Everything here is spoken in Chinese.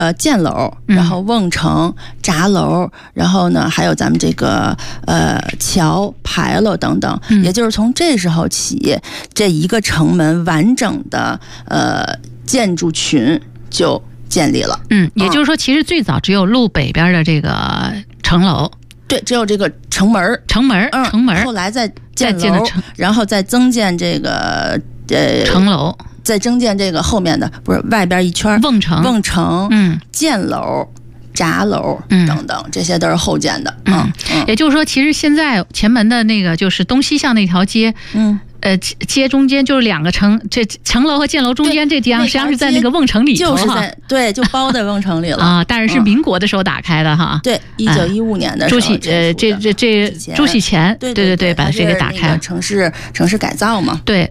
箭楼，然后瓮城、闸楼，然后呢还有咱们这个桥、牌楼等等，也就是从这时候起，这一个城门完整的建筑群就建立了。 也就是说，其实最早只有路北边的这个城楼。 对，只有这个城门，后来再建楼，然后再增建这个城楼， 再增建这个后面的不是外边一圈瓮城， 箭楼、闸楼等等，这些都是后建的。 也就是说，其实现在前门的那个就是东西向那条街，街中间就是两个城楼和箭楼中间这地方，实际上是在那个瓮城里头， 就是在对，就包在瓮城里了啊。但是是民国的时候打开的哈， 对，1915年的时候， 朱熹前，对，把这个打开， 城市改造嘛， 对。